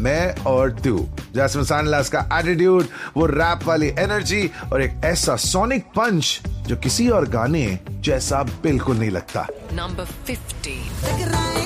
मैं और तू। जैस्मिन सनग्लास का एटीट्यूड, वो रैप वाली एनर्जी और एक ऐसा सोनिक पंच जो किसी और गाने जैसा बिल्कुल नहीं लगता। Number 50.